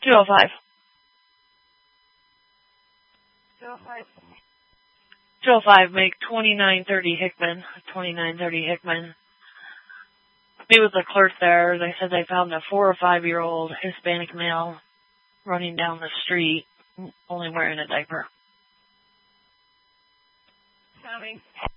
205. 205. 205, make 2930 Hickman. 2930 Hickman. Me with the clerk there. They said they found a 4 or 5-year-old Hispanic male running down the street, only wearing a diaper. Coming.